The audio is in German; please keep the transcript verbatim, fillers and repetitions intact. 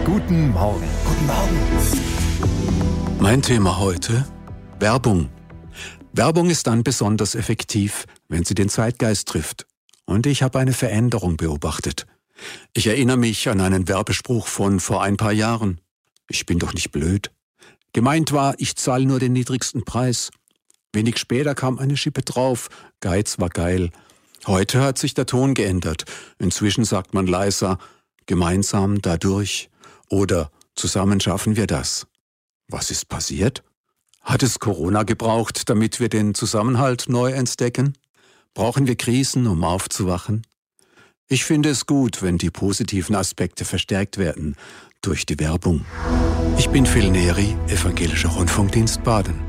Guten Morgen. Guten Morgen. Mein Thema heute: Werbung. Werbung ist dann besonders effektiv, wenn sie den Zeitgeist trifft. Und ich habe eine Veränderung beobachtet. Ich erinnere mich an einen Werbespruch von vor ein paar Jahren. Ich bin doch nicht blöd. Gemeint war, ich zahle nur den niedrigsten Preis. Wenig später kam eine Schippe drauf. Geiz war geil. Heute hat sich der Ton geändert. Inzwischen sagt man leiser: gemeinsam dadurch oder zusammen schaffen wir das. Was ist passiert? Hat es Corona gebraucht, damit wir den Zusammenhalt neu entdecken? Brauchen wir Krisen, um aufzuwachen? Ich finde es gut, wenn die positiven Aspekte verstärkt werden durch die Werbung. Ich bin Phil Neri, Evangelischer Rundfunkdienst Baden.